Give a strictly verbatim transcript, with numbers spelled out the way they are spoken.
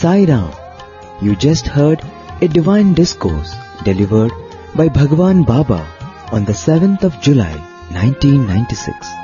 Sai Ram. You just heard a divine discourse delivered by Bhagwan Baba on the seventh of July nineteen ninety-six.